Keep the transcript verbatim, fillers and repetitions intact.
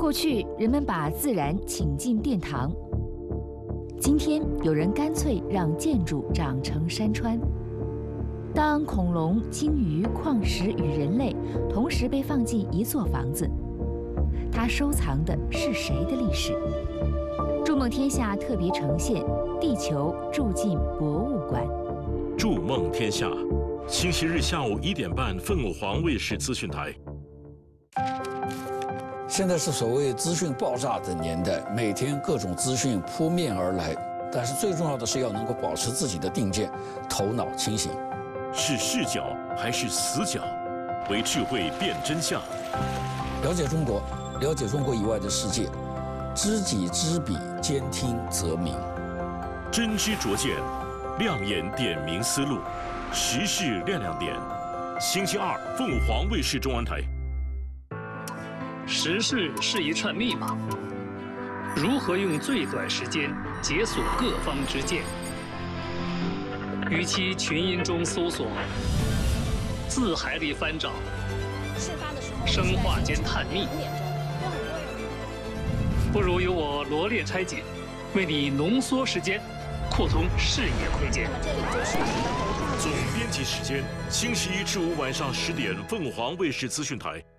过去人们把自然请进殿堂，今天有人干脆让建筑长成山川。当恐龙、鲸鱼、矿石与人类同时被放进一座房子，它收藏的是谁的历史？筑梦天下特别呈现《地球住进博物馆》。 筑梦天下，星期日下午一点半，凤凰卫视资讯台。 现在是所谓资讯爆炸的年代，每天各种资讯扑面而来，但是最重要的是要能够保持自己的定见，头脑清醒。 是视角还是死角？为智慧辨真相。 了解中国，了解中国以外的世界，知己知彼，兼听则明。 真知灼见，亮眼点明思路，时事亮亮点。星期二，凤凰卫视中文台。 时事是一串密码，如何用最短时间解锁各方之见？与其群音中搜索，字海里翻找，生化间探秘，不如由我罗列拆解，为你浓缩时间，扩通视野空间。 总编辑时间：星期一至五晚上十点，凤凰卫视资讯台。